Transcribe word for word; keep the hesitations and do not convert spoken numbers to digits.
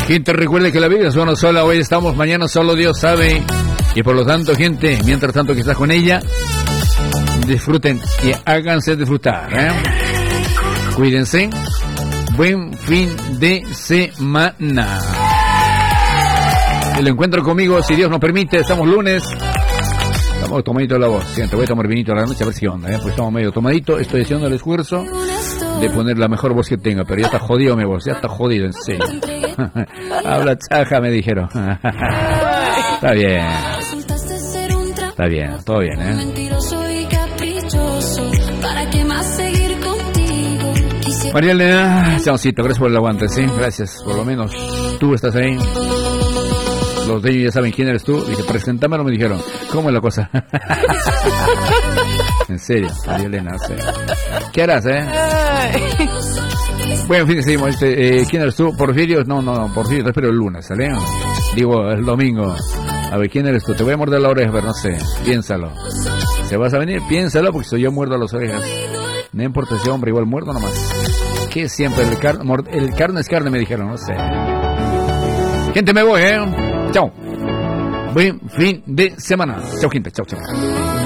Gente, recuerde que la vida es una sola. Hoy estamos, mañana solo Dios sabe. Y por lo tanto, gente, mientras tanto que estás con ella, disfruten y háganse disfrutar, ¿eh? Cuídense. Buen fin de semana. El encuentro conmigo, si Dios nos permite, estamos lunes. Estamos tomadito de la voz. Siento, voy a tomar vinito a la noche a ver si onda, ¿eh? Pues estamos medio tomadito. Estoy haciendo el esfuerzo de poner la mejor voz que tenga, pero ya está jodido mi voz, ya está jodido, en serio. Habla chaja, me dijeron. Está bien. Está bien, todo bien, ¿eh? María Elena, chancito, gracias por el aguante, ¿sí? Gracias, por lo menos tú estás ahí. Los de ellos ya saben quién eres tú. Dije, presentámelo, me dijeron. ¿Cómo es la cosa? En serio, María Elena, sí. ¿Qué harás, eh? Buen fin de semana. Este, eh, ¿quién eres tú? ¿Porfirio? No, no, no, Porfirio, te espero el lunes, ¿sale? Digo, el domingo. A ver, ¿quién eres tú? Te voy a morder la oreja, pero no sé. Piénsalo. ¿Se vas a venir? Piénsalo, porque si yo muerdo las orejas. No importa ese hombre, igual muerdo nomás. ¿Qué siempre? El, car el carne es carne, me dijeron, no sé. Gente, me voy, ¿eh? Chao. Buen fin de semana. Chao, gente. Chao, chao.